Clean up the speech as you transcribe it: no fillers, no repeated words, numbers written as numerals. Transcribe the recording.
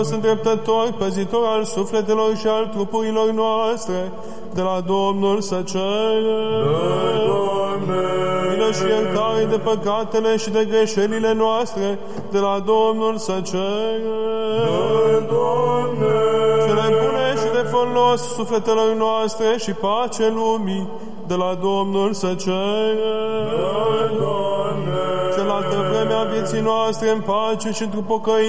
îndreptător, păzitor al sufletelor și al trupurilor noastre, de la Domnul să cerem. Milă și iertare de păcatele și de greșelile noastre, de la Domnul să cerem. Cele bune și de folos sufletelor noastre și pace lumii, de la Domnul să cerem. Cealaltă vreme a vieții noastre în pace și într-o pocăință,